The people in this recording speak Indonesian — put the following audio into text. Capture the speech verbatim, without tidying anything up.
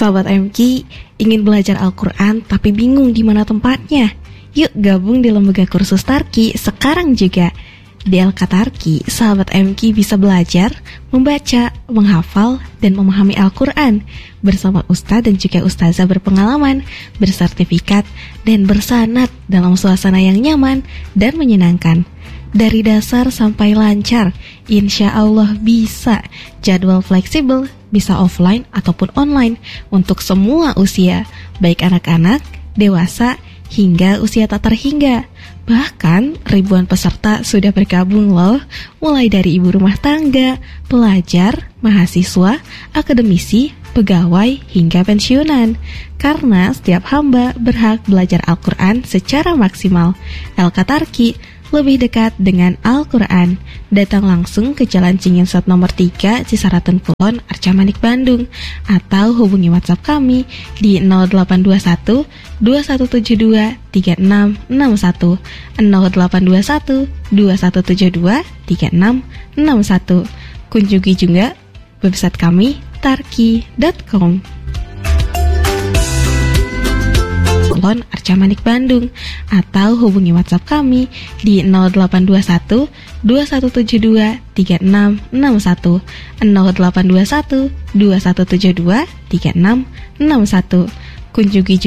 Sahabat M K, ingin belajar Al-Quran tapi bingung di mana tempatnya? Yuk gabung di lembaga kursus Tarki sekarang juga. Di Al-Katarki, sahabat M K bisa belajar, membaca, menghafal, dan memahami Al-Quran bersama ustadz dan juga ustazah berpengalaman, bersertifikat, dan bersanad dalam suasana yang nyaman dan menyenangkan. Dari dasar sampai lancar, insya Allah bisa. Jadwal fleksibel, bisa offline ataupun online untuk semua usia, baik anak-anak, dewasa, hingga usia tak terhingga. Bahkan ribuan peserta sudah bergabung loh, mulai dari ibu rumah tangga, pelajar, mahasiswa, akademisi, pegawai, hingga pensiunan. Karena setiap hamba berhak belajar Al-Quran secara maksimal. Al-Katarki, lebih dekat dengan Al-Quran. Datang langsung ke Jalan Cinginsat nomor tiga, Cisaraton Kulon, Arca Manik, Bandung. Atau hubungi WhatsApp kami di nol delapan dua satu dua satu tujuh dua tiga enam enam satu, nol delapan dua satu dua satu tujuh dua tiga enam enam satu. Kunjungi juga website kami tarki dot com. Arca Manik, Bandung. Atau hubungi WhatsApp kami di nol delapan dua satu dua satu tujuh dua tiga enam enam satu, nol delapan dua satu dua satu tujuh dua tiga enam enam satu. Kunjungi juga